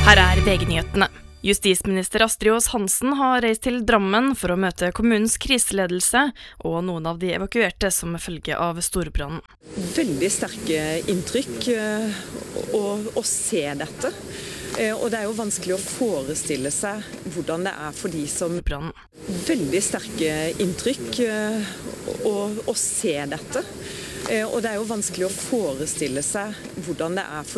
Her VG-nyhetene. Justisminister Astrid Aas Hansen har reist til Drammen for å møte kommunens kriseledelse og noen av de evakuerte som følge av storbrannen. Veldig sterke inntrykk å se dette. Og det jo vanskelig å forestille seg hvordan det for de som Brannen. Veldig sterke inntrykk å se dette. Og det jo vanskelig å forestille seg hvordan det for